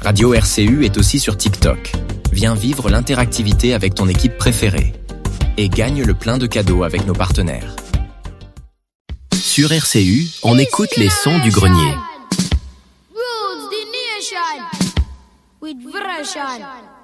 Radio RCU est aussi sur TikTok. Viens vivre l'interactivité avec ton équipe préférée. Et gagne le plein de cadeaux avec nos partenaires. Sur RCU, on écoute les sons du grenier. Rules the nation with version.